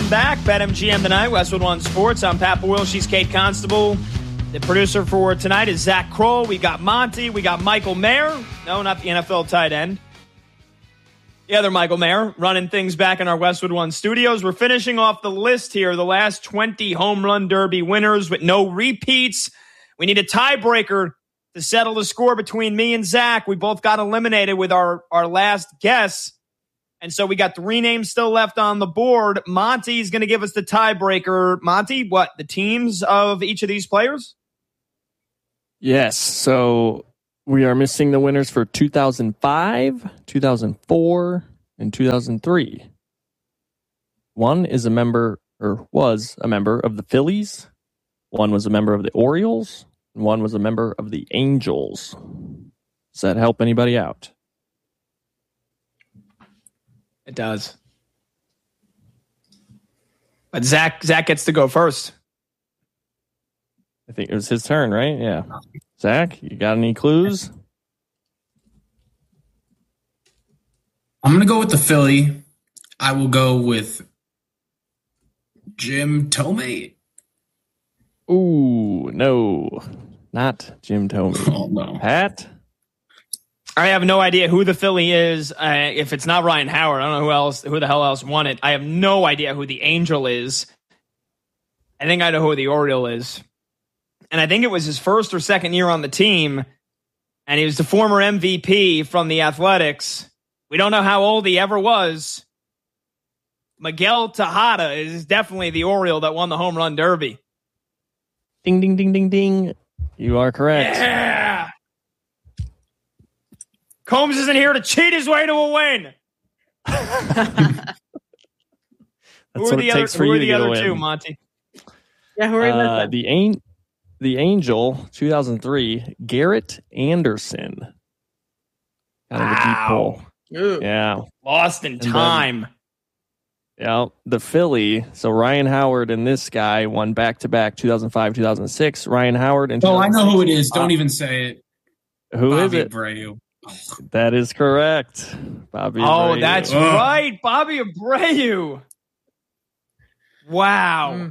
Welcome back. BetMGM tonight, Westwood One Sports. I'm Pat Boyle. She's Kate Constable. The producer for tonight is Zach Kroll. We got Monty. We got Michael Mayer. No, not the NFL tight end. The other Michael Mayer running things back in our Westwood One studios. We're finishing off the list here. The last 20 home run derby winners with no repeats. We need a tiebreaker to settle the score between me and Zach. We both got eliminated with our last guess. And so we got 3 names still left on the board. Monty's going to give us the tiebreaker. Monty, what, the teams of each of these players? Yes. So we are missing the winners for 2005, 2004, and 2003. One is a member, or was a member of the Phillies. One was a member of the Orioles. And one was a member of the Angels. Does that help anybody out? It does. But Zach gets to go first. I think it was his turn, right? Yeah. Zach, you got any clues? I'm going to go with the Philly. I will go with Jim Thome. Ooh, no. Not Jim Thome. Oh, no. Pat? I have no idea who the Philly is. If it's not Ryan Howard, I don't know who the hell else won it. I have no idea who the Angel is. I think I know who the Oriole is. And I think it was his first or second year on the team. And he was the former MVP from the Athletics. We don't know how old he ever was. Miguel Tejada is definitely the Oriole that won the home run derby. Ding, ding, ding, ding, ding. You are correct. Yeah. Combs isn't here to cheat his way to a win. Who are the other two, Monty? Yeah, who are you missing? The Angel, 2003, Garrett Anderson. Kind of a deep pull. Ooh. Yeah. Lost in time. The Philly. So Ryan Howard and this guy won back-to-back 2005, 2006. Ryan Howard and I know who it is. Don't even say it. Who Bobby is it? Abreu. That is correct. Bobby Abreu. That's right. Bobby Abreu. Wow.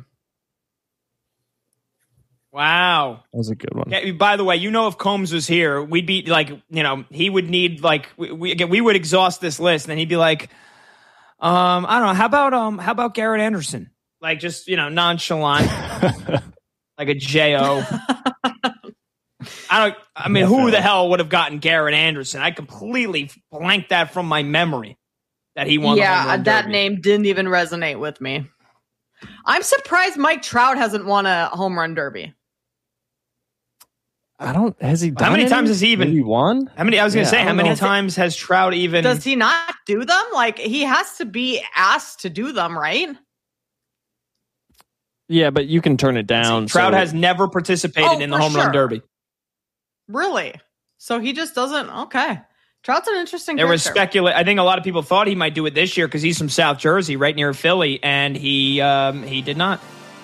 Wow. That was a good one. Yeah, by the way, if Combs was here, we'd be he would need we would exhaust this list and then he'd be like, I don't know, how about Garrett Anderson? Like just, nonchalant. Like a J.O. Who the hell would have gotten Garrett Anderson? I completely blanked that from my memory that he won the home run that derby. name didn't even resonate with me. I'm surprised Mike Trout hasn't won a home run derby. Has he done How many any? times has he even Maybe won? How many times has Trout even Does he not do them? Like he has to be asked to do them, right? Yeah, but you can turn it down. Trout has never participated in the home run derby. Really? So he just doesn't. Okay. Trout's an interesting There was character. I think a lot of people thought he might do it this year because he's from South Jersey, right near Philly, and he did not.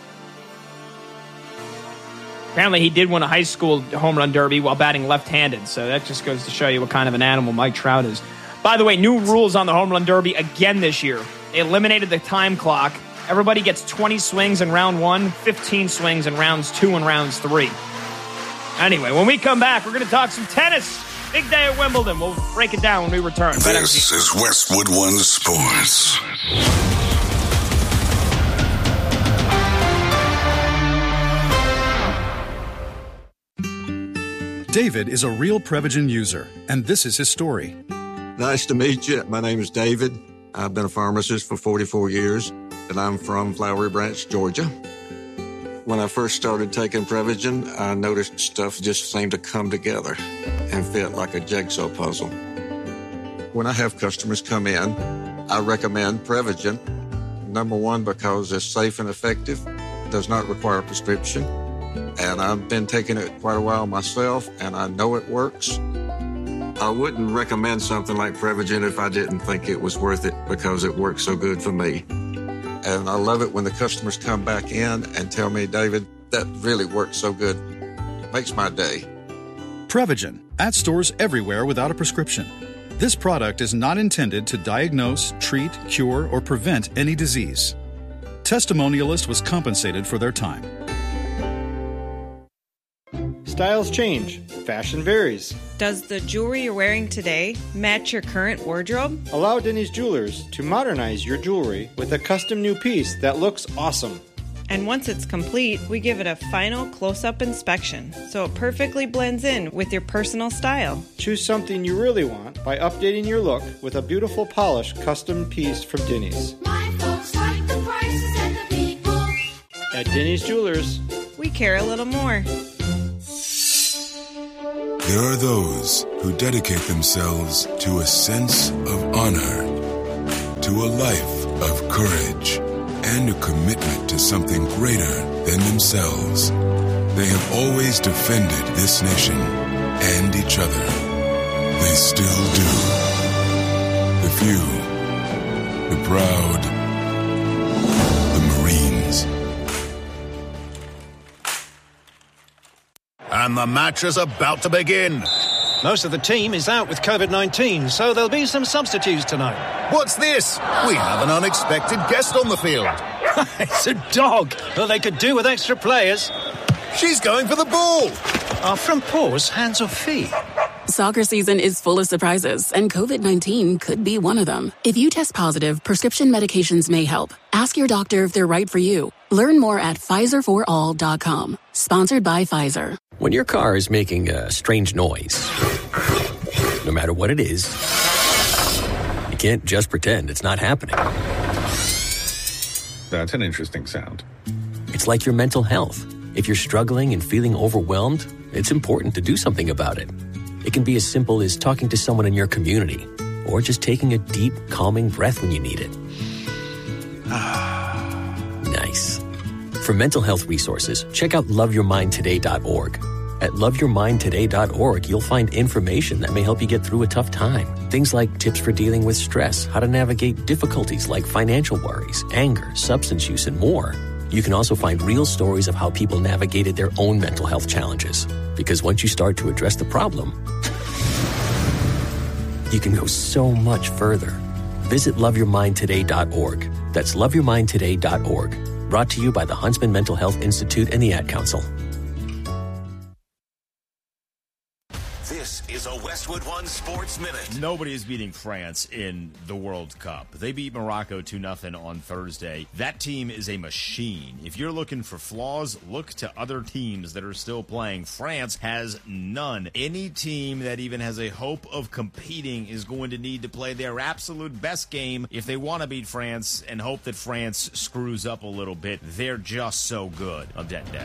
Apparently, he did win a high school home run derby while batting left-handed, so that just goes to show you what kind of an animal Mike Trout is. By the way, new rules on the home run derby again this year. They eliminated the time clock. Everybody gets 20 swings in round 1, 15 swings in rounds 2 and rounds 3. Anyway, when we come back, we're going to talk some tennis. Big day at Wimbledon. We'll break it down when we return. This is Westwood One Sports. David is a real Prevagen user, and this is his story. Nice to meet you. My name is David. I've been a pharmacist for 44 years, and I'm from Flowery Branch, Georgia. When I first started taking Prevagen, I noticed stuff just seemed to come together and fit like a jigsaw puzzle. When I have customers come in, I recommend Prevagen. Number one, because it's safe and effective, does not require a prescription. And I've been taking it quite a while myself, and I know it works. I wouldn't recommend something like Prevagen if I didn't think it was worth it because it works so good for me. And I love it when the customers come back in and tell me, David, that really works so good. It makes my day. Prevagen, at stores everywhere without a prescription. This product is not intended to diagnose, treat, cure, or prevent any disease. Testimonialist was compensated for their time. Styles change. Fashion varies. Does the jewelry you're wearing today match your current wardrobe? Allow Denny's Jewelers to modernize your jewelry with a custom new piece that looks awesome. And once it's complete, we give it a final close-up inspection, so it perfectly blends in with your personal style. Choose something you really want by updating your look with a beautiful polished custom piece from Denny's. My folks like the prices and the people. At Denny's Jewelers, we care a little more. There are those who dedicate themselves to a sense of honor, to a life of courage, and a commitment to something greater than themselves. They have always defended this nation and each other. They still do. The few, the proud, the Marines. And the match is about to begin. Most of the team is out with COVID-19, so there'll be some substitutes tonight. What's this? We have an unexpected guest on the field. It's a dog. Well, they could do with extra players. She's going for the ball. Are front paws hands or feet? Soccer season is full of surprises, and COVID-19 could be one of them. If you test positive, prescription medications may help. Ask your doctor if they're right for you. Learn more at PfizerForAll.com. Sponsored by Pfizer. When your car is making a strange noise, no matter what it is, you can't just pretend it's not happening. That's an interesting sound. It's like your mental health. If you're struggling and feeling overwhelmed, it's important to do something about it. It can be as simple as talking to someone in your community, or just taking a deep, calming breath when you need it. Nice. For mental health resources, check out loveyourmindtoday.org. At loveyourmindtoday.org, you'll find information that may help you get through a tough time. Things like tips for dealing with stress, how to navigate difficulties like financial worries, anger, substance use, and more. You can also find real stories of how people navigated their own mental health challenges. Because once you start to address the problem, you can go so much further. Visit loveyourmindtoday.org. That's loveyourmindtoday.org. Brought to you by the Huntsman Mental Health Institute and the Ad Council. This is a Westwood One Sports Minute. Nobody is beating France in the World Cup. They beat Morocco 2-0 on Thursday. That team is a machine. If you're looking for flaws, look to other teams that are still playing. France has none. Any team that even has a hope of competing is going to need to play their absolute best game if they want to beat France and hope that France screws up a little bit. They're just so good on that day.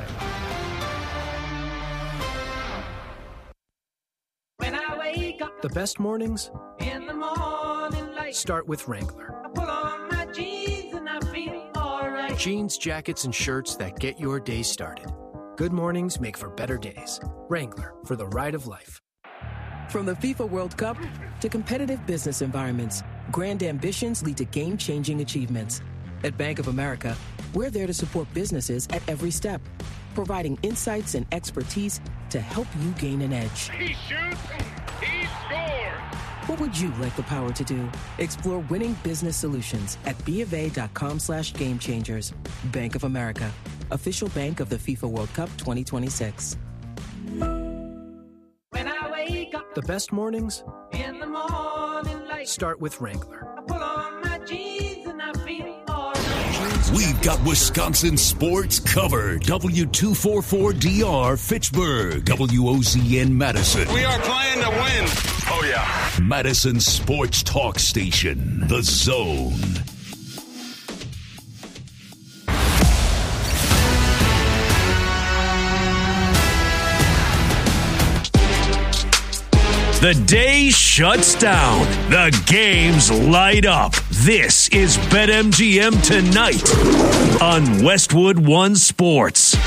The best mornings In the morning light, start with Wrangler. I put on my jeans and I feel alright. Jeans, jackets, and shirts that get your day started. Good mornings make for better days. Wrangler, for the ride of life. From the FIFA World Cup to competitive business environments, grand ambitions lead to game-changing achievements. At Bank of America, we're there to support businesses at every step, providing insights and expertise to help you gain an edge. He shoots, he scores. What would you like the power to do? Explore winning business solutions at BofA.com/gamechangers. Bank of America, official bank of the FIFA World Cup 2026. When I wake up The best mornings in the morning light, start with Wrangler. I put on my jeans and I feel alright. We've got Wisconsin sports covered. W244DR Fitchburg. WOZN Madison. We are playing to win. Oh, yeah. Madison Sports Talk Station. The Zone. The day shuts down. The games light up. This is BetMGM Tonight on Westwood One Sports.